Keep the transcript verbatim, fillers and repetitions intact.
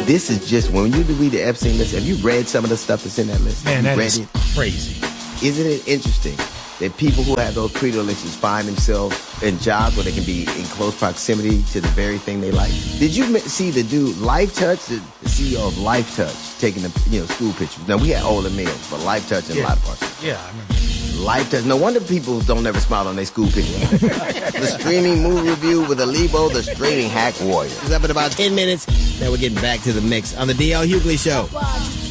This is just, when you read the Epstein list, have you read some of the stuff that's in that list? Man, that read is it? crazy. Isn't it interesting that people who have those predilections find themselves in jobs where they can be in close proximity to the very thing they like? Did you see the dude, Life Touch, the C E O of Life Touch, taking the you know school pictures? Now, we had older males, but Life Touch in Yeah. a lot of parts. Yeah, I remember. Life Touch. No wonder people don't ever smile on their school pictures. The streaming movie review with Alibo, the streaming hack warrior. It's up in about ten minutes. Now we're getting back to the mix on the D L Hughley Show.